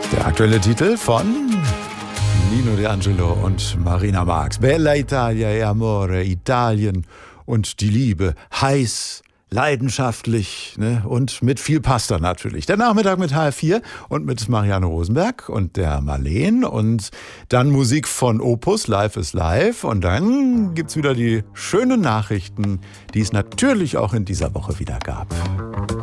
Der aktuelle Titel von Nino D'Angelo und Marina Marx. Bella Italia e Amore, Italien und die Liebe. Heiß, leidenschaftlich, ne? Und mit viel Pasta natürlich. Der Nachmittag mit HR4 und mit Marianne Rosenberg und der Marleen. Und dann Musik von Opus, Live is Live. Und dann gibt's wieder die schönen Nachrichten, die es natürlich auch in dieser Woche wieder gab.